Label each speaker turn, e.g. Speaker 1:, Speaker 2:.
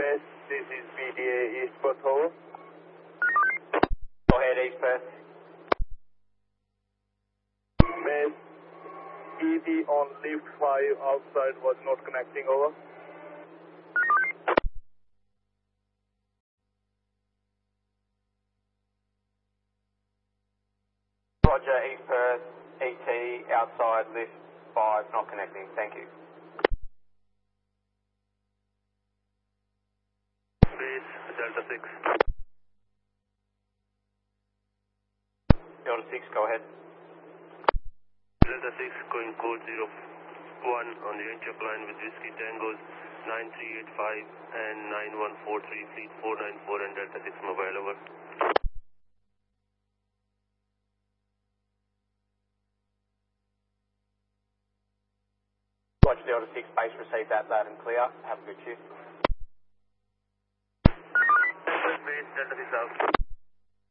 Speaker 1: Base, this is PDA East Perth, over.
Speaker 2: Go ahead, East Perth.
Speaker 1: Base, EV on lift 5 outside was not connecting, over.
Speaker 2: Roger, East Perth, ET, outside, lift 5, not connecting. Thank you.
Speaker 1: Base, Delta 6.
Speaker 2: Delta 6, go ahead.
Speaker 1: Delta 6 going code 01 on the entry line with Whiskey Tangos 9385 and 9143 fleet 494 and Delta 6 mobile, over.
Speaker 2: Roger, Delta 6, base received that loud and clear. Have a good shift.
Speaker 1: Base, Delta 6 out.